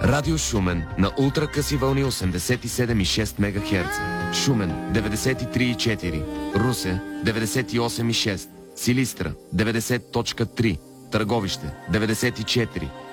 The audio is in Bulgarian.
Радио Шумен на ултракъси вълни 87,6 МГц. Шумен 93,4. Русе 98,6. Силистра 90.3. Търговище 94.